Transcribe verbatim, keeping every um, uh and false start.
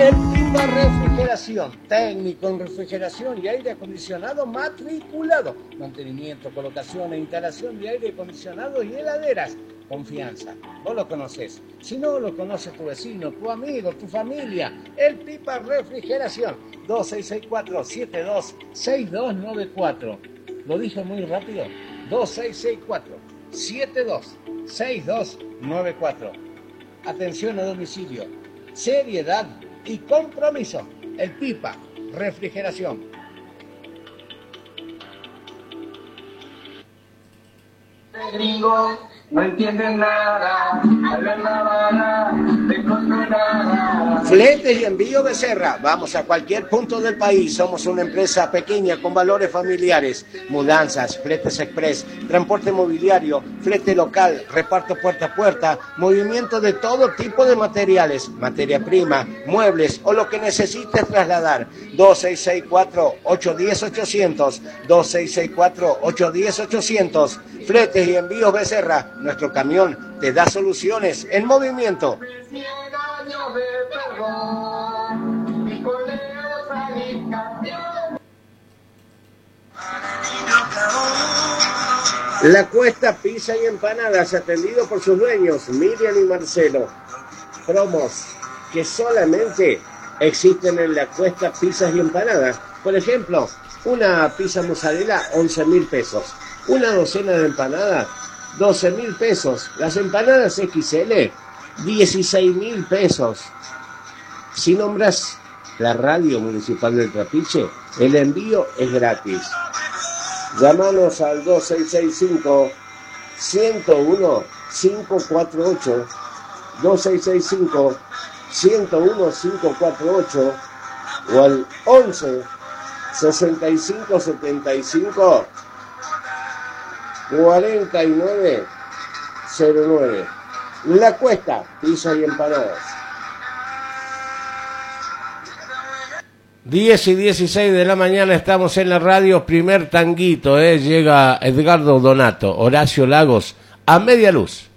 El Pipa Refrigeración, técnico en refrigeración y aire acondicionado matriculado. Mantenimiento, colocación e instalación de aire acondicionado y heladeras. Confianza, vos lo conocés. Si no, lo conoce tu vecino, tu amigo, tu familia. El Pipa Refrigeración, dos seis seis cuatro, siete dos seis dos nueve cuatro. ¿Lo dije muy rápido? dos seis seis cuatro, siete dos seis dos nueve cuatro. Atención a domicilio, seriedad y compromiso. El Pipa Refrigeración. Gringo, no entienden nada, hablan nada, de nada. Fletes y envío Becerra. Vamos a cualquier punto del país. Somos una empresa pequeña con valores familiares. Mudanzas, fletes express, transporte mobiliario, flete local, reparto puerta a puerta, movimiento de todo tipo de materiales, materia prima, muebles o lo que necesites trasladar. dos seis seis cuatro, ocho uno cero, ochocientos. dos seis seis cuatro, ocho uno cero, ochocientos. Fletes y envíos Becerra. Nuestro camión te da soluciones en movimiento. La Cuesta Pizza y Empanadas, atendido por sus dueños, Miriam y Marcelo. Promos que solamente existen en La Cuesta Pizzas y Empanadas. Por ejemplo, una pizza mozzarella, once mil pesos. Una docena de empanadas, doce mil pesos. Las empanadas equis ele, dieciséis mil pesos. Si nombras la radio municipal del Trapiche, el envío es gratis. Llámanos al dos seis seis cinco, uno cero uno, cinco cuatro ocho, dos seis seis cinco, uno cero uno, cinco cuatro ocho o al once, sesenta y cinco, setenta y cinco, cuarenta y nueve, cero nueve. La Cuesta, pizza y empanadas. diez y dieciséis de la mañana estamos en la radio. Primer tanguito, eh. Llega Edgardo Donato, Horacio Lagos, a media luz.